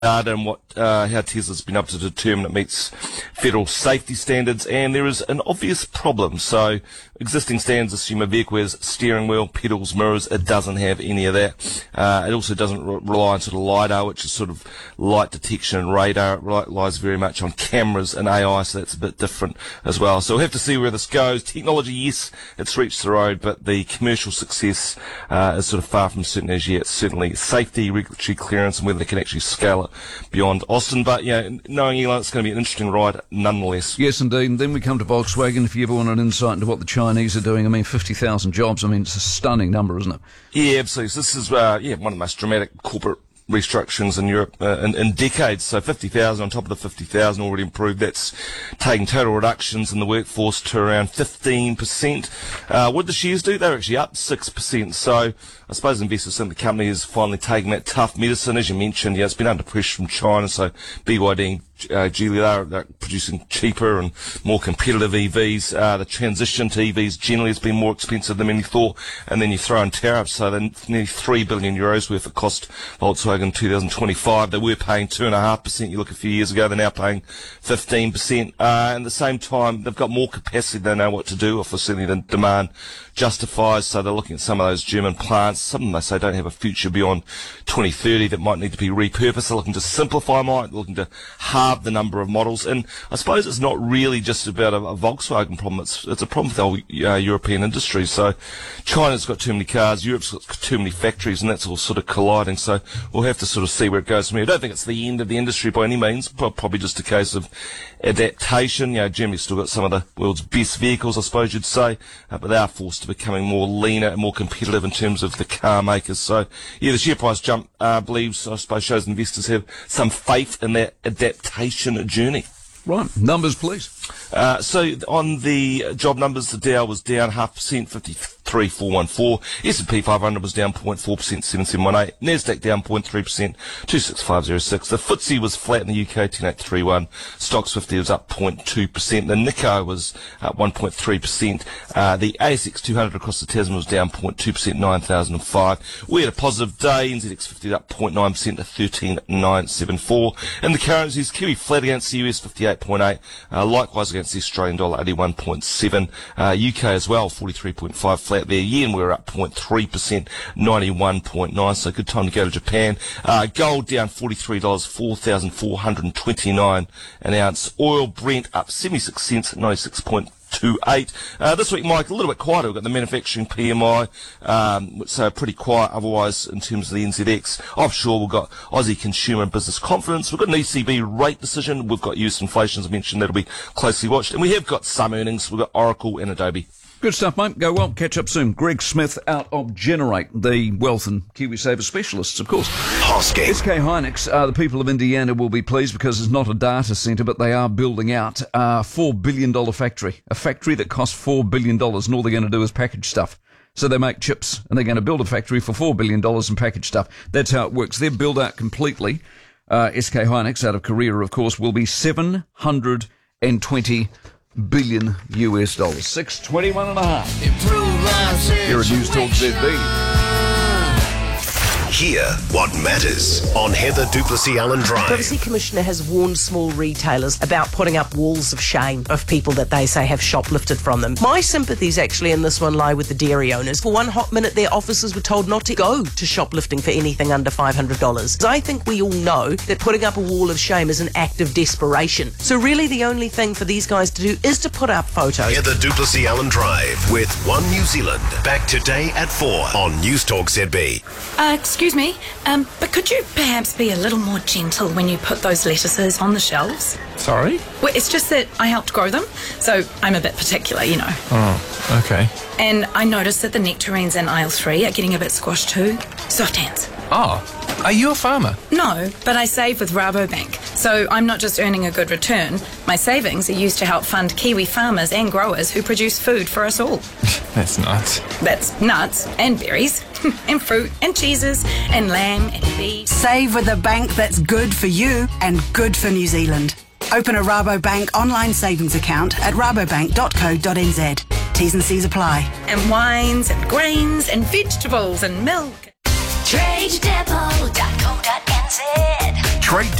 and how Tesla's been able to determine it meets federal safety standards, and there is an obvious problem. So existing standards assume a vehicle has steering wheel, pedals, mirrors. It doesn't have any of that. It also doesn't rely on sort of LiDAR, which is sort of light detection and radar. It relies very much on cameras and AI, so that's a bit different as well. So we'll have to see where this goes. Technology, yes, it's reached the road, but the commercial success is sort of far from certain as yet. Certainly safety, regulatory clearance, and whether they can actually scale it beyond Austin. But, knowing Elon, it's going to be an interesting ride nonetheless. Yes, indeed. And then we come to Volkswagen. If you ever want an insight into what the Chinese are doing, 50,000 jobs. It's a stunning number, isn't it? Yeah, absolutely. So this is, one of the most dramatic corporate restructurings in Europe in decades. So 50,000 on top of the 50,000 already improved. That's taking total reductions in the workforce to around 15%. What did the shares do? They're actually up 6%. So I suppose investors think the company is finally taking that tough medicine. As you mentioned, it's been under pressure from China. So BYD and Geely, they're producing cheaper and more competitive EVs. The transition to EVs generally has been more expensive than many thought. And then you throw in tariffs, so they're nearly €3 billion worth it cost Volkswagen in 2025. They were paying 2.5%. You look a few years ago, they're now paying 15%. At the same time, they've got more capacity. They know what to do, or certainly the demand justifies. So they're looking at some of those German plants. Some of them, they say, don't have a future beyond 2030 that might need to be repurposed. They're looking to simplify, looking to halve the number of models. And I suppose it's not really just about a Volkswagen problem. It's a problem for the whole European industry. So China's got too many cars, Europe's got too many factories, and that's all sort of colliding. So we'll have to sort of see where it goes from here. I don't think it's the end of the industry by any means. Probably just a case of adaptation. Germany's still got some of the world's best vehicles, I suppose you'd say, but they are forced to becoming more leaner and more competitive in terms of the car makers. So the share price jump shows investors have some faith in that adaptation journey. Right. Numbers, please. So on the job numbers, the Dow was down 0.5%, 53,414. S&P 500 was down 0.4%, 7718. Nasdaq down 0.3%, 26506. The FTSE was flat in the UK, 10831. Stocks 50 was up 0.2%. The Nikkei was up 1.3%. The ASX 200 across the Tasman was down 0.2%, 9,005. We had a positive day. NZX 50 up 0.9% to 13,974. And the currencies, Kiwi flat against the US, 58.8. Likewise against the Australian dollar, 81.7. UK as well, 43.5 flat there. Yen, we're up 0.3%, 91.9. So good time to go to Japan. Gold down $43, 4,429 an ounce. Oil Brent up 76 cents, 96.28. This week, Mike, a little bit quieter. We've got the manufacturing PMI, so pretty quiet otherwise in terms of the NZX. Offshore, we've got Aussie Consumer and Business Confidence. We've got an ECB rate decision. We've got US inflation, as I mentioned, that'll be closely watched. And we have got some earnings. We've got Oracle and Adobe. Good stuff, mate. Go well. Catch up soon. Greg Smith out of Generate, the wealth and KiwiSaver specialists, of course. Hosking. SK Hynix, the people of Indiana will be pleased because it's not a data centre, but they are building out a $4 billion factory. A factory that costs $4 billion, and all they're going to do is package stuff. So they make chips, and they're going to build a factory for $4 billion and package stuff. That's how it works. They're built out completely. SK Hynix out of Korea, of course, will be $720 billion US. 621 and a half. Here at News Talk ZB. Hear what matters on Heather Duplessis Allen Drive. Privacy Commissioner has warned small retailers about putting up walls of shame of people that they say have shoplifted from them. My sympathies actually in this one lie with the dairy owners. For one hot minute, their officers were told not to go to shoplifting for anything under $500. I think we all know that putting up a wall of shame is an act of desperation. So really the only thing for these guys to do is to put up photos. Heather Duplessis Allen Drive with One New Zealand. Back today at 4 on News Talk ZB. Excuse me, but could you perhaps be a little more gentle when you put those lettuces on the shelves? Sorry? Well, it's just that I helped grow them, so I'm a bit particular, you know. Oh, okay. And I noticed that the nectarines in aisle 3 are getting a bit squashed too. Soft hands. Oh, are you a farmer? No, but I save with Rabobank, so I'm not just earning a good return. My savings are used to help fund Kiwi farmers and growers who produce food for us all. That's nuts. That's nuts and berries and fruit and cheeses and lamb and beef. Save with a bank that's good for you and good for New Zealand. Open a Rabobank online savings account at rabobank.co.nz. T's and C's apply. And wines and grains and vegetables and milk. Tradedepot.co.nz Trade